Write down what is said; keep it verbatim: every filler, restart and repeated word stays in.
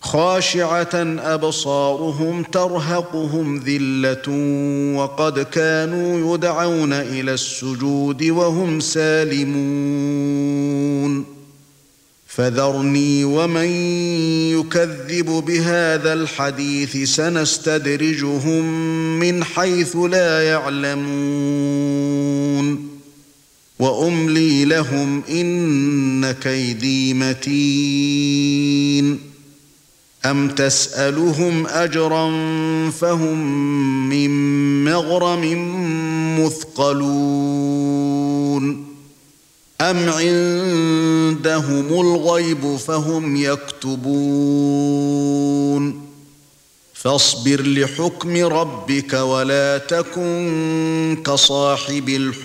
خاشعة أبصارهم ترهقهم ذلة وقد كانوا يدعون إلى السجود وهم سالمون فذرني ومن يكذب بهذا الحديث سنستدرجهم من حيث لا يعلمون وأملي لهم إن كيدي متين أم تسألهم أجرا فهم من مغرم مثقلون أم عندهم الغيب فهم يكتبون فاصبر لحكم ربك ولا تكن كصاحب الحكم